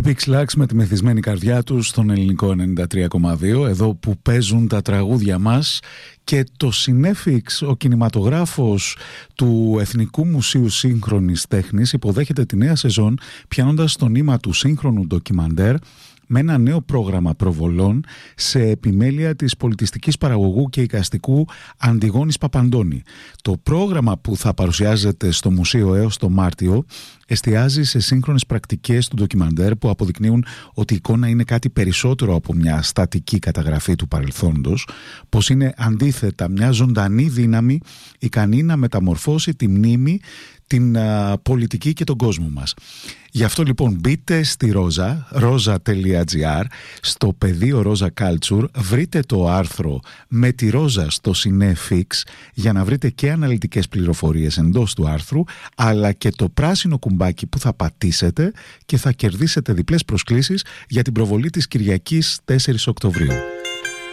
Pixlax με τη μεθυσμένη καρδιά τους στον ελληνικό 93,2, εδώ που παίζουν τα τραγούδια μας, και το Cinefix, ο κινηματογράφος του Εθνικού Μουσείου Σύγχρονης Τέχνης, υποδέχεται τη νέα σεζόν πιάνοντας το νήμα του σύγχρονου ντοκιμαντέρ με ένα νέο πρόγραμμα προβολών σε επιμέλεια της πολιτιστικής παραγωγού και εικαστικού Αντιγόνης Παπαντώνη. Το πρόγραμμα, που θα παρουσιάζεται στο μουσείο έως το Μάρτιο, εστιάζει σε σύγχρονες πρακτικές του ντοκιμαντέρ που αποδεικνύουν ότι η εικόνα είναι κάτι περισσότερο από μια στατική καταγραφή του παρελθόντος, πως είναι αντίθετα μια ζωντανή δύναμη ικανή να μεταμορφώσει τη μνήμη, την πολιτική και τον κόσμο μας. Γι' αυτό λοιπόν μπείτε στη roza.gr, στο πεδίο Roza Culture, βρείτε το άρθρο με τη Ρόζα στο Cinefix για να βρείτε και αναλυτικές πληροφορίες εντός του άρθρου, αλλά και το πράσινο κουμπάκι που θα πατήσετε και θα κερδίσετε διπλές προσκλήσεις για την προβολή της Κυριακής 4 Οκτωβρίου.